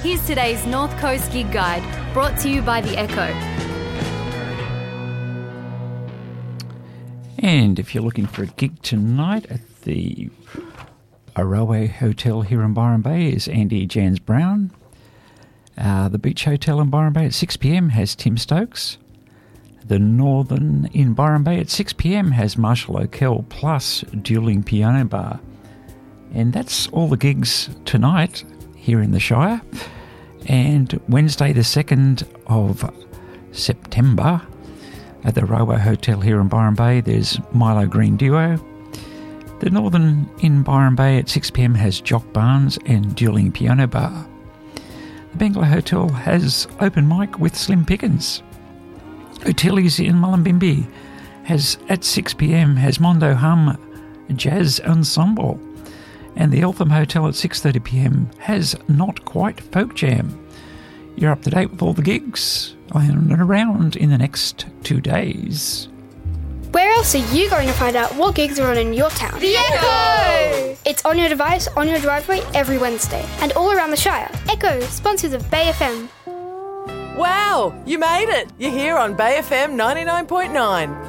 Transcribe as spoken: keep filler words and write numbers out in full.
Here's today's North Coast Gig Guide, brought to you by The Echo. And if you're looking for a gig tonight at the Arawe Hotel here in Byron Bay is Andy Jans Brown. Uh, the Beach Hotel in Byron Bay at six p.m. has Tim Stokes. The Northern in Byron Bay at six p.m. has Marshall O'Kell plus Dueling Piano Bar. And that's all the gigs tonight here in the Shire. And Wednesday the second of September at the Arawe Hotel here in Byron Bay, there's Milo Green Duo. The Northern in Byron Bay at six p.m. has Jock Barnes and Dueling Piano Bar. The Bangla Hotel has open mic with Slim Pickens. Hotellies in Mullumbimby has at six p.m. has Mondo Hum Jazz Ensemble. And the Eltham Hotel at six thirty p.m. has Not Quite Folk Jam. You're up to date with all the gigs and around in the next two days. Where else are you going to find out what gigs are on in your town? The Echo! It's on your device, on your driveway, every Wednesday. And all around the Shire. Echo, sponsors of Bay F M. Wow, you made it! You're here on Bay F M ninety-nine point nine.